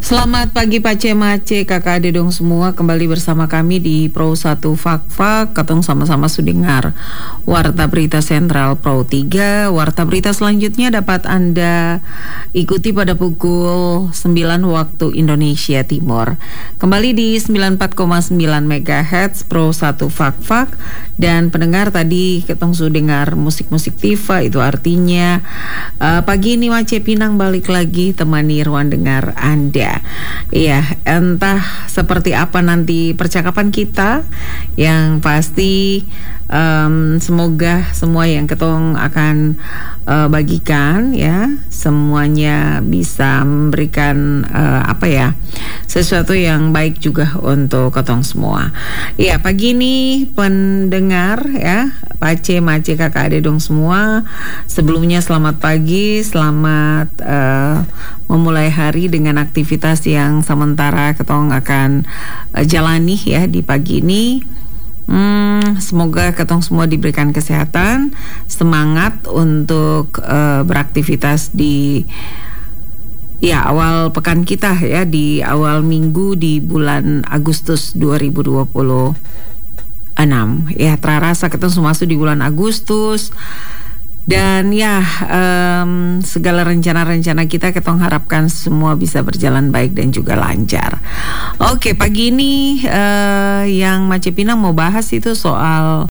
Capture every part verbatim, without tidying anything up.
Selamat pagi Pace Mace, kakak ade dong semua. Kembali bersama kami di Pro satu Fak-Fak. Ketong sama-sama sudengar Warta Berita Sentral Pro tiga. Warta berita selanjutnya dapat Anda ikuti pada pukul sembilan waktu Indonesia Timur. Kembali di sembilan puluh empat koma sembilan megahertz Pro satu Fak-Fak. Dan pendengar tadi ketong sudengar musik-musik Tifa. Itu artinya uh, pagi ini Mace Pinang balik lagi temani ruang dengar Anda. Iya, entah seperti apa nanti percakapan kita, yang pasti um, semoga semua yang ketong akan uh, bagikan ya, semuanya bisa memberikan uh, apa ya, sesuatu yang baik juga untuk ketong semua. Iya, pagi ini pendengar ya, Pace Mace kakak ade dong semua. Sebelumnya selamat pagi, selamat uh, memulai hari dengan aktivitas yang sementara ketong akan uh, jalani ya di pagi ini. Hmm, semoga ketong semua diberikan kesehatan, semangat untuk uh, beraktivitas di ya awal pekan kita ya, di awal minggu di bulan Agustus dua ribu dua puluh enam. Ya, terasa ketong semua masuk di bulan Agustus. Dan ya um, segala rencana-rencana kita ketong harapkan semua bisa berjalan baik dan juga lancar. Oke, pagi ini uh, yang Mace Pinang mau bahas itu soal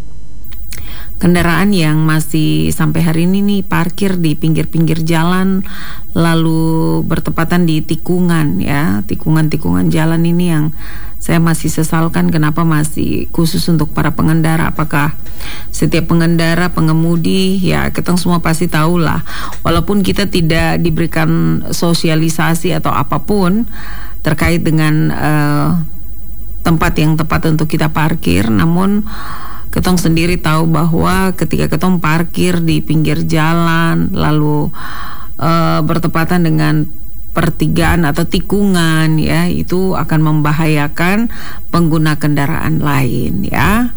kendaraan yang masih sampai hari ini nih parkir di pinggir-pinggir jalan, lalu bertepatan di tikungan ya, tikungan-tikungan jalan ini yang saya masih sesalkan kenapa masih khusus untuk para pengendara. Apakah setiap pengendara, pengemudi, ya kita semua pasti tahu lah, walaupun kita tidak diberikan sosialisasi atau apapun terkait dengan uh, tempat yang tepat untuk kita parkir, namun ketong sendiri tahu bahwa ketika ketong parkir di pinggir jalan lalu uh, bertepatan dengan pertigaan atau tikungan ya, itu akan membahayakan pengguna kendaraan lain ya.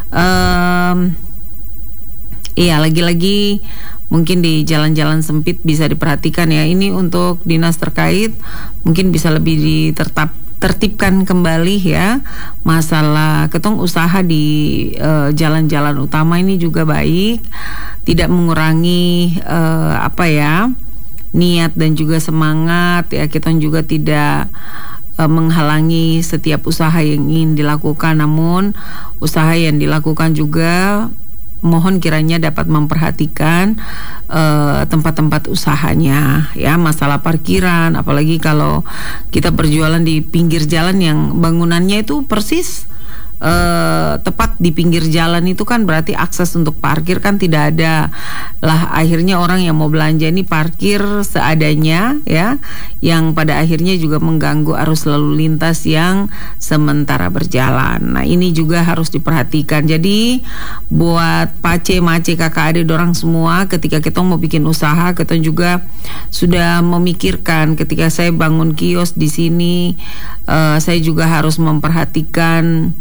Um, iya, lagi-lagi mungkin di jalan-jalan sempit bisa diperhatikan ya. Ini untuk dinas terkait mungkin bisa lebih ditertap tertibkan kembali ya, masalah ketong usaha di uh, jalan-jalan utama ini juga baik, tidak mengurangi uh, apa ya, niat dan juga semangat ya. Kita juga tidak uh, menghalangi setiap usaha yang ingin dilakukan, namun usaha yang dilakukan juga mohon kiranya dapat memperhatikan uh, tempat-tempat usahanya ya, masalah parkiran, apalagi kalau kita berjualan di pinggir jalan yang bangunannya itu persis Uh, tepat di pinggir jalan, itu kan berarti akses untuk parkir kan tidak ada lah. Akhirnya orang yang mau belanja ini parkir seadanya ya, yang pada akhirnya juga mengganggu arus lalu lintas yang sementara berjalan. Nah, ini juga harus diperhatikan. Jadi buat Pace Mace kakak ade dorang semua, ketika kita mau bikin usaha, kita juga sudah memikirkan ketika saya bangun kios di sini, uh, saya juga harus memperhatikan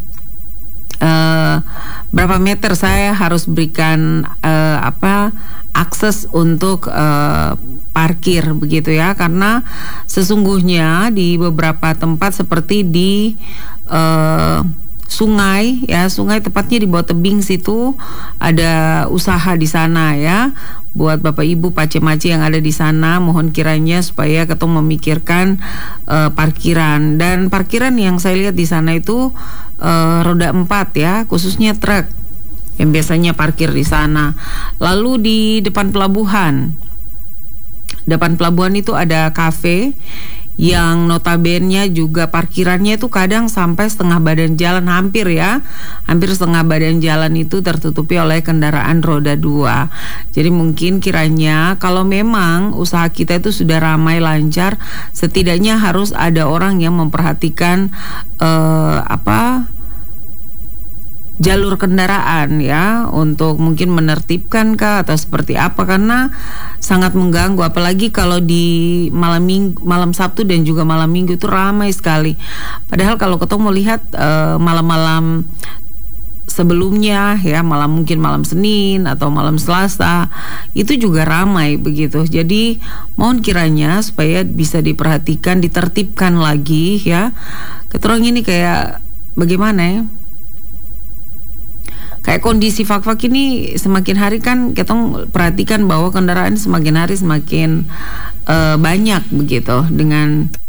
Uh, berapa meter saya harus berikan uh, apa akses untuk uh, parkir begitu ya, karena sesungguhnya di beberapa tempat seperti di uh, sungai ya, sungai tepatnya di bawah tebing situ ada usaha di sana ya. Buat Bapak Ibu Pace Mace yang ada di sana, mohon kiranya supaya ketong memikirkan uh, parkiran, dan parkiran yang saya lihat di sana itu uh, roda empat ya, khususnya truk yang biasanya parkir di sana. Lalu di depan pelabuhan, depan pelabuhan itu ada kafe yang notabene juga parkirannya itu kadang sampai setengah badan jalan, hampir ya, hampir setengah badan jalan itu tertutupi oleh kendaraan roda dua. Jadi mungkin kiranya kalau memang usaha kita itu sudah ramai lancar, setidaknya harus ada orang yang memperhatikan uh, apa jalur kendaraan ya, untuk mungkin menertibkan kah atau seperti apa, karena sangat mengganggu, apalagi kalau di malam minggu, malam Sabtu dan juga malam Minggu itu ramai sekali. Padahal kalau ketemu lihat uh, malam-malam sebelumnya ya, malam mungkin malam Senin atau malam Selasa itu juga ramai begitu. Jadi mohon kiranya supaya bisa diperhatikan, ditertibkan lagi ya. Keterang ini kayak bagaimana ya? Kayak kondisi fak-fak ini semakin hari kan kita perhatikan bahwa kendaraan semakin hari semakin uh, banyak begitu, dengan